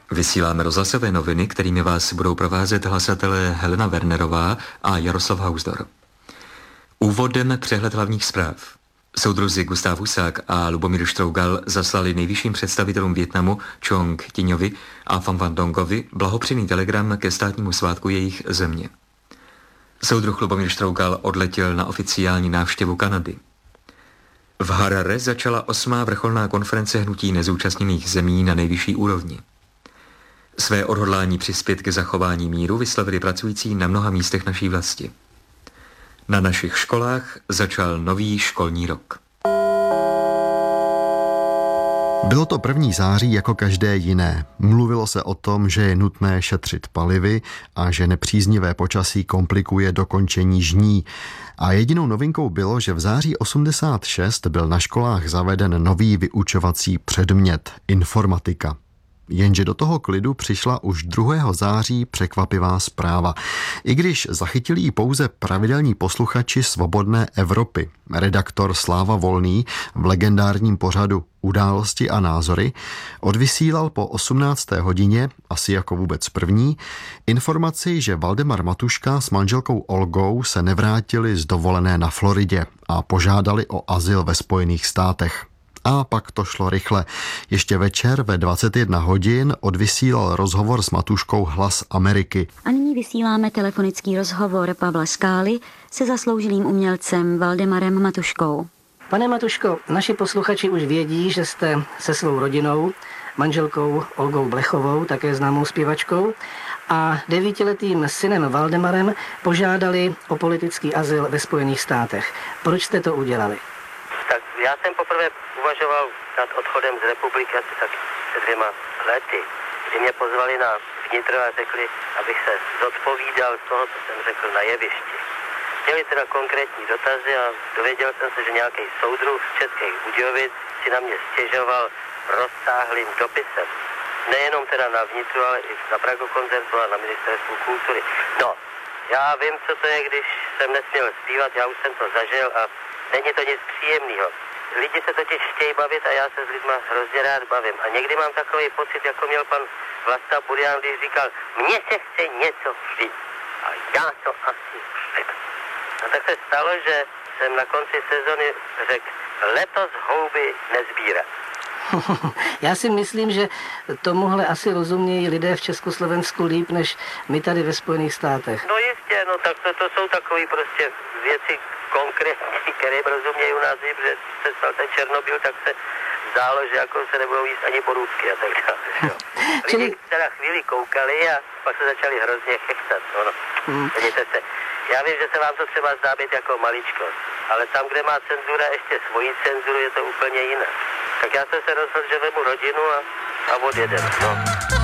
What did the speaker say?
Vysíláme rozhlasové noviny, kterými vás budou provázet hlasatelé Helena Wernerová a Jaroslav Hausdor. Úvodem přehled hlavních zpráv. Soudruzi Gustav Husák a Lubomír Štrougal zaslali nejvyšším představitelům Vietnamu Čong Kiňovi a Pham Van Dongovi blahopřejný telegram ke státnímu svátku jejich země. Soudruh Lubomír Štrougal odletěl na oficiální návštěvu Kanady. V Harare začala 8. vrcholná konference hnutí nezúčastněných zemí na nejvyšší úrovni. Své odhodlání přispět k zachování míru vyslovili pracující na mnoha místech naší vlasti. Na našich školách začal nový školní rok. Bylo to 1. září jako každé jiné. Mluvilo se o tom, že je nutné šetřit palivy a že nepříznivé počasí komplikuje dokončení žní. A jedinou novinkou bylo, že v září 86 byl na školách zaveden nový vyučovací předmět – informatika. Jenže do toho klidu přišla už 2. září překvapivá zpráva. I když zachytili ji pouze pravidelní posluchači Svobodné Evropy, redaktor Sláva Volný v legendárním pořadu Události a názory odvysílal po 18. hodině, asi jako vůbec první, informaci, že Valdemar Matuška s manželkou Olgou se nevrátili z dovolené na Floridě a požádali o azyl ve Spojených státech. A pak to šlo rychle. Ještě večer ve 21 hodin odvysílal rozhovor s Matuškou Hlas Ameriky. A nyní vysíláme telefonický rozhovor Pavla Skály se zasloužilým umělcem Valdemarem Matuškou. Pane Matuško, naši posluchači už vědí, že jste se svou rodinou, manželkou Olgou Blechovou, také známou zpěvačkou, a 9letým synem Valdemarem požádali o politický azyl ve Spojených státech. Proč jste to udělali? Tak já jsem poprvé uvažoval nad odchodem z republiky asi tak před 2 lety, kdy mě pozvali na vnitro a řekli, abych se zodpovídal z toho, co jsem řekl na jevišti. Měli teda konkrétní dotazy a dověděl jsem se, že nějaký soudruh z Českých Budějovic si na mě stěžoval rozsáhlým dopisem. Nejenom teda na vnitru, ale i na Pragokoncertu a na Ministerstvu kultury. No, já vím, co to je, když jsem nesměl zpívat, já už jsem to zažil a není to nic příjemného. Lidi se totiž chtějí bavit a já se s lidma hrozně rád bavím. A někdy mám takový pocit, jako měl pan Vlasta Burian, když říkal, mně se chce něco říct. A já to asi řekl. A tak se stalo, že jsem na konci sezony řekl, letos houby nezbírat. Já si myslím, že tomuhle asi rozumějí lidé v Československu líp, než my tady ve Spojených státech. No jistě, no tak to jsou takové prostě věci konkrétní, které rozumějí u nás líp, že se stal ten Černobyl, tak se zdálo, že jako se nebudou jíst ani borůvky a tak dále. Lidi teda chvíli koukali a pak se začali hrozně chechtat. No. Vidíte se. Já vím, že se vám to třeba zdá být jako maličkost, ale tam, kde má cenzura ještě svoji cenzuru, je to úplně jiné. Tak já jsem se rozhodl, že vemu rodinu a odjedem. No.